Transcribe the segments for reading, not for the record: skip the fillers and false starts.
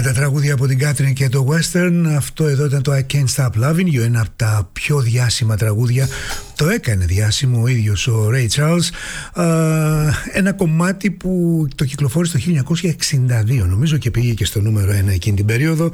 τα τραγούδια από την Κάτριν και το Western. Αυτό εδώ ήταν το I Can't Stop Loving You, ένα από τα πιο διάσημα τραγούδια. Το έκανε διάσημο ο ίδιος ο Ray Charles. Ένα κομμάτι που το κυκλοφόρησε το 1962 νομίζω και πήγε και στο νούμερο 1 εκείνη την περίοδο.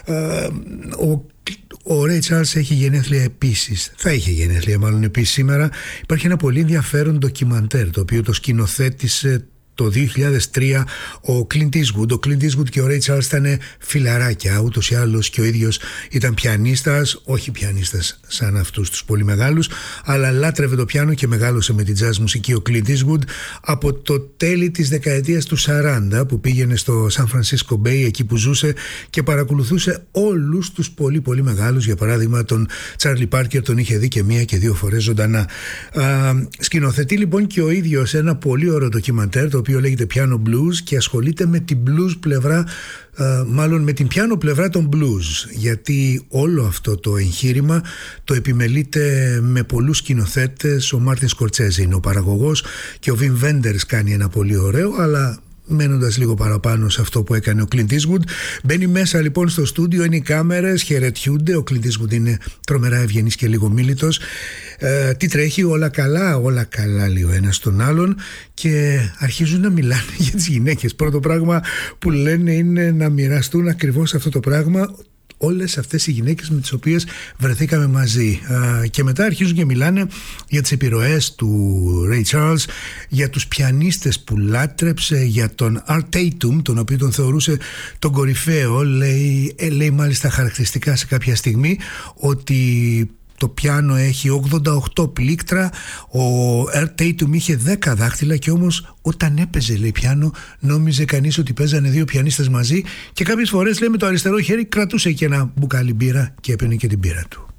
Ο Ray Charles έχει γενέθλια επίσης. Θα είχε γενέθλια μάλλον επίσης σήμερα. Υπάρχει ένα πολύ ενδιαφέρον ντοκιμαντέρ το οποίο το σκηνοθέτησε το 2003 ο Clint Eastwood. Ο Clint Eastwood και ο Ray Charles ήταν φιλαράκια, ούτως ή άλλως και ο ίδιος ήταν πιανίστας, όχι πιανίστας σαν αυτούς τους πολύ μεγάλους, αλλά λάτρευε το πιάνο και μεγάλωσε με την jazz μουσική ο Clint Eastwood από το τέλη της δεκαετίας του 40 που πήγαινε στο San Francisco Bay, εκεί που ζούσε, και παρακολουθούσε όλους τους πολύ πολύ μεγάλους. Για παράδειγμα τον Charlie Parker τον είχε δει και 1 και 2 φορές ζωντανά. Σκηνοθετεί λοιπόν και ο ίδιος ένα πολύ ωραίο ντοκιμαντέρ το οποίο λέγεται Piano Blues και ασχολείται με την blues πλευρά, μάλλον με την piano πλευρά των blues, γιατί όλο αυτό το εγχείρημα το επιμελείται με πολλούς σκηνοθέτες. Ο Μάρτιν Σκορτσέζε είναι ο παραγωγός και ο Wim Wenders κάνει ένα πολύ ωραίο, αλλά μένοντας λίγο παραπάνω σε αυτό που έκανε ο Clint Eastwood. Μπαίνει μέσα λοιπόν στο στούντιο, είναι οι κάμερες, χαιρετιούνται. Ο Clint Eastwood είναι τρομερά ευγενής και λίγο μίλητος. Τι τρέχει, όλα καλά, όλα καλά, λέει ο ένας τον άλλον, και αρχίζουν να μιλάνε για τις γυναίκες. Πρώτο πράγμα που λένε είναι να μοιραστούν ακριβώς αυτό το πράγμα, όλες αυτές οι γυναίκες με τις οποίες βρεθήκαμε μαζί. Και μετά αρχίζουν και μιλάνε για τις επιρροές του Ray Charles, για τους πιανίστες που λάτρεψε, για τον Art Tatum, τον οποίο τον θεωρούσε τον κορυφαίο. Λέει μάλιστα χαρακτηριστικά σε κάποια στιγμή ότι το πιάνο έχει 88 πλήκτρα, ο Art Tatum είχε 10 δάχτυλα, και όμως όταν έπαιζε, λέει, πιάνο, νόμιζε κανείς ότι παίζανε 2 πιανίστες μαζί, και κάποιες φορές, λέει, με το αριστερό χέρι κρατούσε και ένα μπουκάλι μπύρα και έπαιρνε και την μπύρα του.